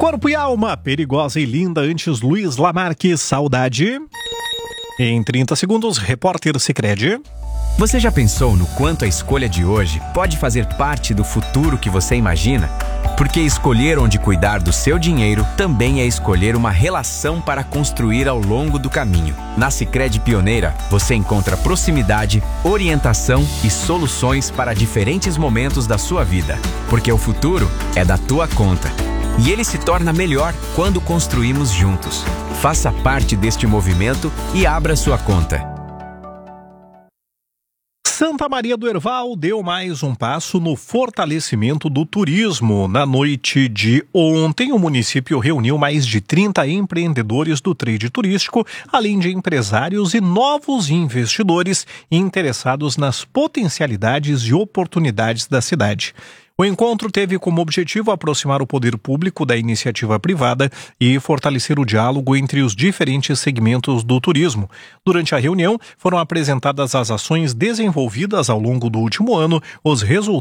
Corpo e alma, perigosa e linda, antes Luiz Lamarque, saudade. Em 30 segundos, repórter Sicredi. Você já pensou no quanto a escolha de hoje pode fazer parte do futuro que você imagina? Porque escolher onde cuidar do seu dinheiro também é escolher uma relação para construir ao longo do caminho. Na Sicredi Pioneira, você encontra proximidade, orientação e soluções para diferentes momentos da sua vida. Porque o futuro é da tua conta. E ele se torna melhor quando construímos juntos. Faça parte deste movimento e abra sua conta. Santa Maria do Herval deu mais um passo no fortalecimento do turismo. Na noite de ontem, o município reuniu mais de 30 empreendedores do trade turístico, além de empresários e novos investidores interessados nas potencialidades e oportunidades da cidade. O encontro teve como objetivo aproximar o poder público da iniciativa privada e fortalecer o diálogo entre os diferentes segmentos do turismo. Durante a reunião, foram apresentadas as ações desenvolvidas ao longo do último ano, os resultados